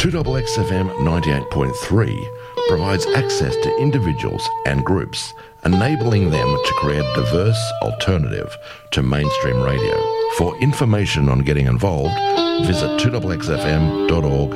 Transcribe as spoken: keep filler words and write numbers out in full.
two X X F M ninety-eight point three provides access to individuals and groups, enabling them to create a diverse alternative to mainstream radio. For information on getting involved, visit two X X F M dot org